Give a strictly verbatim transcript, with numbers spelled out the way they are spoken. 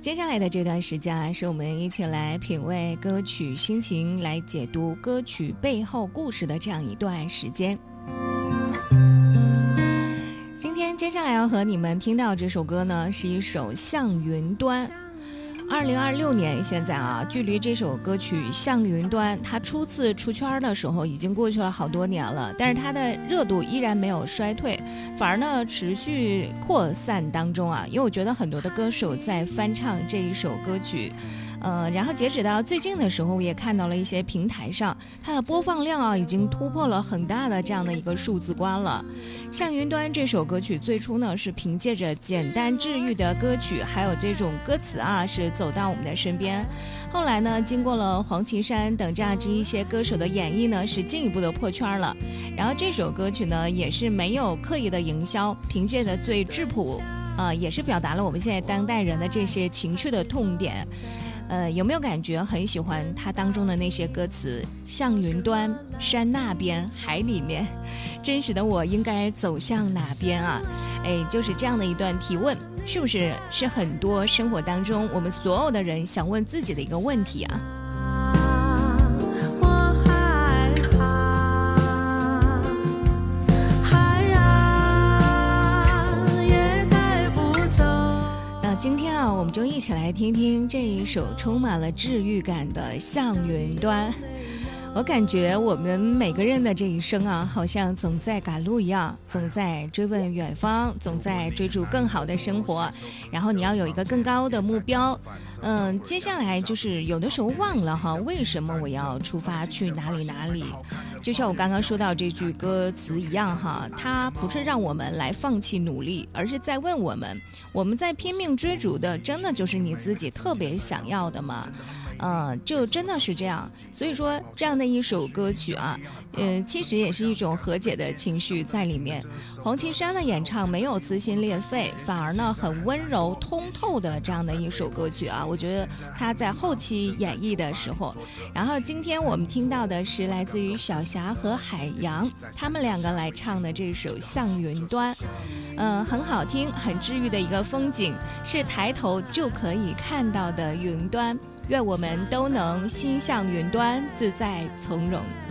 接下来的这段时间啊，是我们一起来品味歌曲心情，来解读歌曲背后故事的这样一段时间。今天接下来要和你们听到这首歌呢，是一首《向云端》。二零二六年现在啊，距离这首歌曲《向云端》它初次出圈的时候已经过去了好多年了，但是它的热度依然没有衰退，反而呢持续扩散当中啊。因为我觉得很多的歌手在翻唱这一首歌曲，呃，然后截止到最近的时候，也看到了一些平台上它的播放量啊已经突破了很大的这样的一个数字关了。《向云端》这首歌曲最初呢是凭借着简单治愈的歌曲，还有这种歌词啊是走到我们的身边。后来呢，经过了黄绮珊等这样这一些歌手的演绎呢，是进一步的破圈了。然后这首歌曲呢也是没有刻意的营销，凭借着最质朴，呃，也是表达了我们现在当代人的这些情绪的痛点。呃，有没有感觉很喜欢它当中的那些歌词？向云端，山那边，海里面，真实的我应该走向哪边啊？哎，就是这样的一段提问，是不是是很多生活当中我们所有的人想问自己的一个问题啊？今天啊，我们就一起来听听这一首充满了治愈感的《向云端》。我感觉我们每个人的这一生啊，好像总在赶路一样，总在追问远方，总在追逐更好的生活，然后你要有一个更高的目标。嗯，接下来就是有的时候忘了哈，为什么我要出发去哪里哪里？就像我刚刚说到这句歌词一样哈，它不是让我们来放弃努力，而是在问我们，我们在拼命追逐的，真的就是你自己特别想要的吗？呃，就真的是这样。所以说这样的一首歌曲啊，呃，其实也是一种和解的情绪在里面。黄绮珊的演唱没有撕心裂肺，反而呢很温柔通透的这样的一首歌曲啊，我觉得她在后期演绎的时候。然后今天我们听到的是来自于小霞和海洋他们两个来唱的这首《向云端》，呃，很好听，很治愈的一个风景，是抬头就可以看到的云端。愿我们都能心向云端，自在从容。